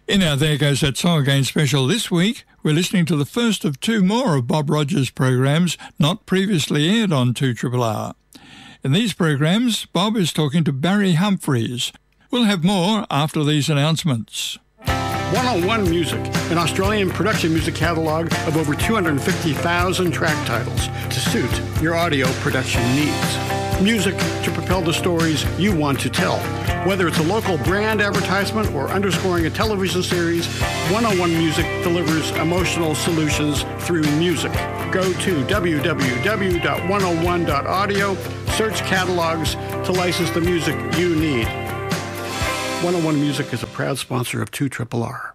In our There Goes That Song Again special this week, we're listening to the first of two more of Bob Rogers' programs not previously aired on 2RRR. In these programs, Bob is talking to Barry Humphries. We'll have more after these announcements. 101 Music, an Australian production music catalogue of over 250,000 track titles to suit your audio production needs. Music to propel the stories you want to tell. Whether it's a local brand advertisement or underscoring a television series, 101 Music delivers emotional solutions through music. Go to www.101.audio, search catalogs to license the music you need. 101 Music is a proud sponsor of 2RRR.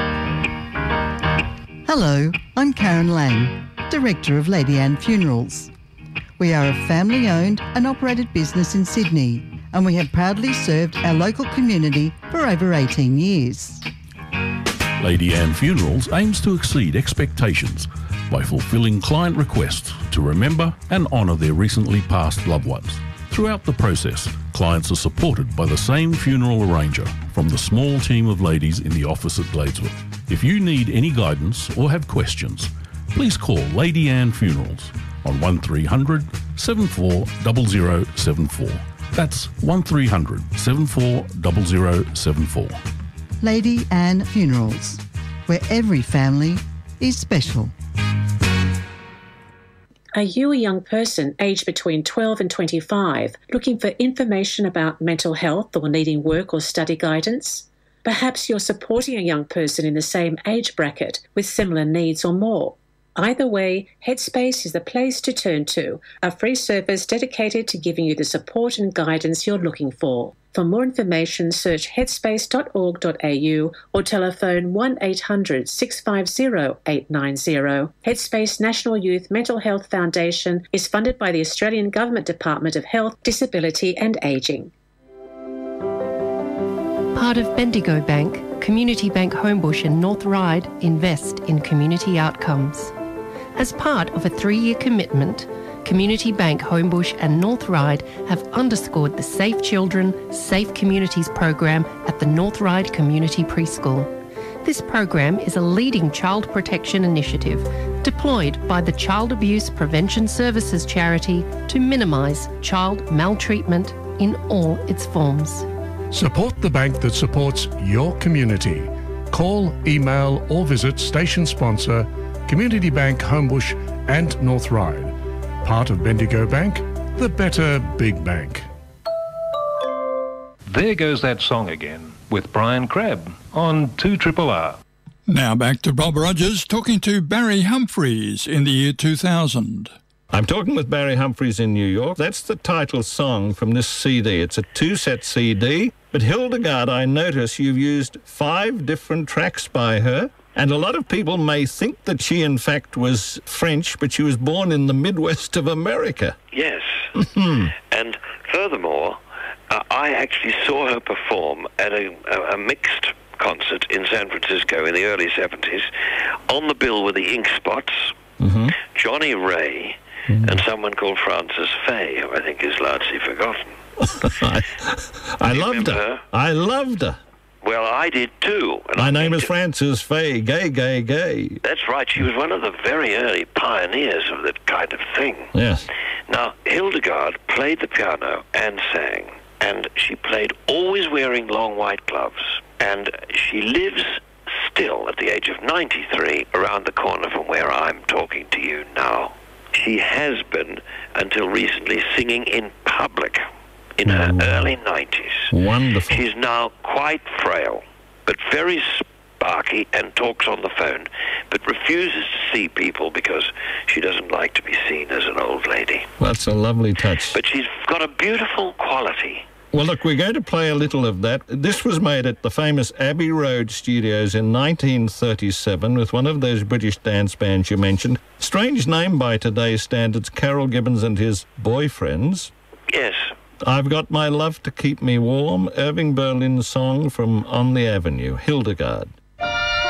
Hello, I'm Karen Lang, Director of Lady Anne Funerals. We are a family-owned and operated business in Sydney, and we have proudly served our local community for over 18 years. Lady Anne Funerals aims to exceed expectations by fulfilling client requests to remember and honour their recently passed loved ones. Throughout the process, clients are supported by the same funeral arranger from the small team of ladies in the office at Gladesworth. If you need any guidance or have questions, please call Lady Anne Funerals on 1300 740074. That's 1300 740074. Lady Anne Funerals, where every family is special. Are you a young person aged between 12 and 25 looking for information about mental health or needing work or study guidance? Perhaps you're supporting a young person in the same age bracket with similar needs or more. Either way, Headspace is the place to turn to, a free service dedicated to giving you the support and guidance you're looking for. For more information, search headspace.org.au or telephone 1800 650 890. Headspace National Youth Mental Health Foundation is funded by the Australian Government Department of Health, Disability and Ageing. Part of Bendigo Bank, Community Bank Homebush and North Ryde invest in community outcomes. As part of a 3-year commitment, Community Bank Homebush and North Ryde have underscored the Safe Children, Safe Communities program at the North Ryde Community Preschool. This program is a leading child protection initiative deployed by the Child Abuse Prevention Services charity to minimise child maltreatment in all its forms. Support the bank that supports your community. Call, email or visit station sponsor Community Bank Homebush and North Ryde. Part of Bendigo Bank, the better big bank. There Goes That Song Again with Brian Crabb on 2RRR. Now back to Bob Rogers talking to Barry Humphries in the year 2000. I'm talking with Barry Humphries in New York. That's the title song from this CD. It's a 2-set CD. But Hildegard, I notice you've used 5 different tracks by her. And a lot of people may think that she, in fact, was French, but she was born in the Midwest of America. Yes. And furthermore, I actually saw her perform at a mixed concert in San Francisco in the early 70s. On the bill were the Ink Spots, Johnny Ray, and someone called Frances Faye, who I think is largely forgotten. I loved her. I loved her. Well, I did too. And My name is Frances Faye, gay, gay, gay. That's right. She was one of the very early pioneers of that kind of thing. Yes. Now, Hildegard played the piano and sang, and she played always wearing long white gloves, and she lives still at the age of 93 around the corner from where I'm talking to you now. She has been, until recently, singing in public. In her early 90s. Wonderful. She's now quite frail, but very sparky and talks on the phone, but refuses to see people because she doesn't like to be seen as an old lady. That's a lovely touch. But she's got a beautiful quality. Well, look, we're going to play a little of that. This was made at the famous Abbey Road Studios in 1937 with one of those British dance bands you mentioned. Strange name by today's standards, Carol Gibbons and his boyfriends. Yes. I've Got My Love to Keep Me Warm, Irving Berlin's song from On the Avenue, Hildegard.